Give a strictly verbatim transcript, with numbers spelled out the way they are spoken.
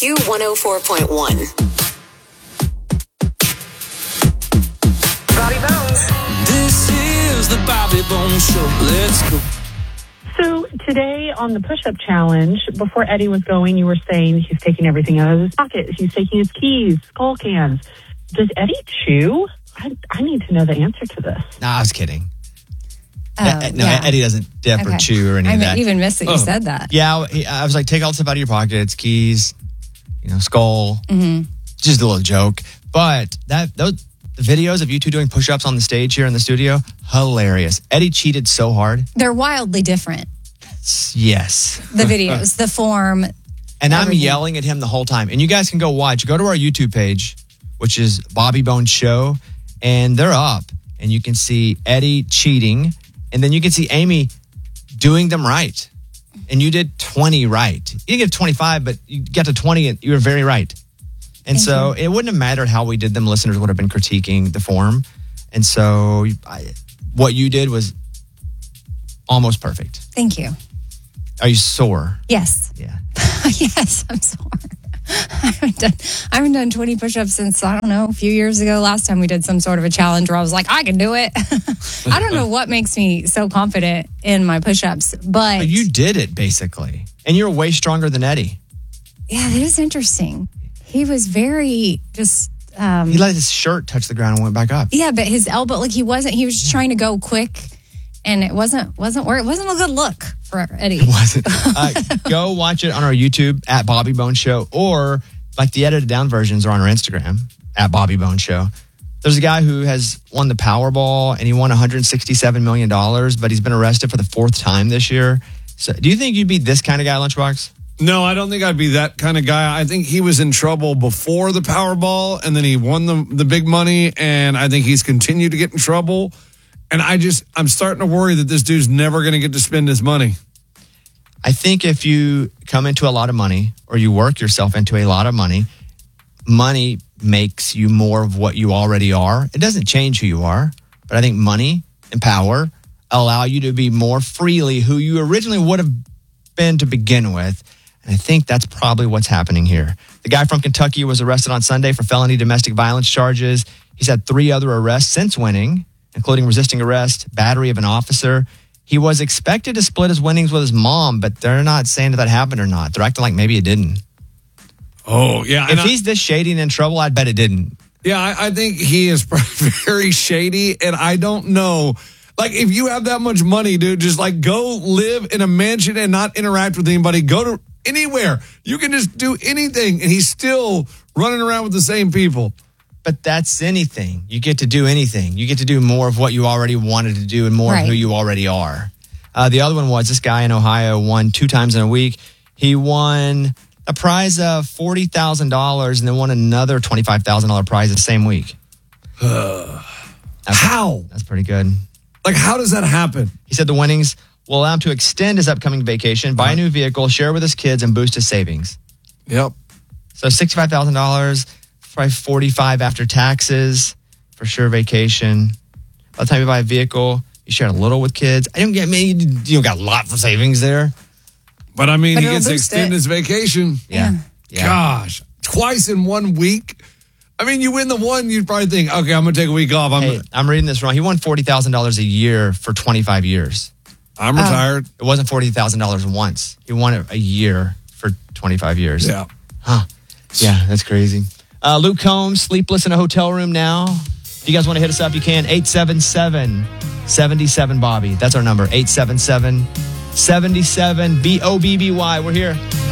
Q one oh four point one. Bobby Bones. This is the Bobby Bones Show. Let's go. So today on the push-up challenge, before Eddie was going, you were saying he's taking everything out of his pockets. He's taking his keys, skull cans. Does Eddie chew? I, I need to know the answer to this. No, I was kidding. Oh, uh, no, yeah. Eddie doesn't dip Okay. or chew or any I of mean, that. even missed that you Oh. said that. Yeah, I, I was like, take all the stuff out of your pockets, keys, you know, skull. Mm-hmm. Just a little joke. But that those the videos of you two doing push-ups on the stage here in the studio, hilarious. Eddie cheated so hard. They're wildly different. Yes. The videos, the form. And I'm everything. yelling at him the whole time. And you guys can go watch. Go to our YouTube page, which is Bobby Bones Show, and they're up. And you can see Eddie cheating, and then you can see Amy doing them right. And you did twenty right. You didn't get twenty-five, but you got to twenty, and you were very right. And Thank so you. it wouldn't have mattered how we did them. Listeners would have been critiquing the form. And so I, what you did was almost perfect. Thank you. Are you sore? Yes. Yeah. Yes, I'm sore. I haven't done I haven't done twenty push-ups since, I don't know, a few years ago. Last time we did some sort of a challenge where I was like, I can do it. I don't know what makes me so confident in my push-ups, but But you did it, basically. And you're way stronger than Eddie. yeah, that is interesting. He was very just um He let his shirt touch the ground and went back up. yeah, but his elbow, like he wasn't, he was just trying to go quick, and it wasn't, wasn't where, it wasn't a good look for Eddie. It wasn't. Uh, go watch it on our YouTube at Bobby Bones Show, or like the edited down versions are on our Instagram at Bobby Bones Show. There's a guy who has won the Powerball and he won one hundred sixty-seven million dollars, but he's been arrested for the fourth time this year. So do you think you'd be this kind of guy, Lunchbox? No, I don't think I'd be that kind of guy. I think he was in trouble before the Powerball, and then he won the, the big money, and I think he's continued to get in trouble. And I just, I'm starting to worry that this dude's never going to get to spend his money. I think if you come into a lot of money or you work yourself into a lot of money, money makes you more of what you already are. It doesn't change who you are, but I think money and power allow you to be more freely who you originally would have been to begin with. And I think that's probably what's happening here. The guy from Kentucky was arrested on Sunday for felony domestic violence charges. He's had three other arrests since winning, including resisting arrest, battery of an officer. He was expected to split his winnings with his mom, but they're not saying if that happened or not. They're acting like maybe it didn't. Oh, yeah. If he's this shady and in trouble, I'd bet it didn't. Yeah, I, I think he is very shady, and I don't know. Like, if you have that much money, dude, just like go live in a mansion and not interact with anybody. Go to anywhere. You can just do anything, and he's still running around with the same people. But that's anything. You get to do anything. You get to do more of what you already wanted to do and more Right. of who you already are. Uh, the other one was this guy in Ohio won two times in a week. He won a prize of forty thousand dollars and then won another twenty-five thousand dollars prize the same week. That's, How? That's pretty good. Like, how does that happen? He said the winnings will allow him to extend his upcoming vacation, buy a new vehicle, share with his kids, and boost his savings. Yep. So sixty-five thousand dollars, probably forty-five thousand dollars after taxes, for sure vacation. By the time you buy a vehicle, you share a little with kids. I don't get me. You don't got a lot for savings there. But, I mean, But he it'll gets to boost extend it. his vacation. Yeah. yeah. Gosh, twice in one week? I mean, you win the one, you'd probably think, okay, I'm going to take a week off. I'm Hey, I'm reading this wrong. He won forty thousand dollars a year for twenty-five years. I'm retired. It wasn't forty thousand dollars once. He won it a year for twenty-five years. Yeah. Huh. Yeah, that's crazy. Uh, Luke Combs, sleepless in a hotel room now. If you guys want to hit us up, you can. eight seven seven, seven seven, Bobby. That's our number. eight seven seven, seven seven, B O B B Y. We're here.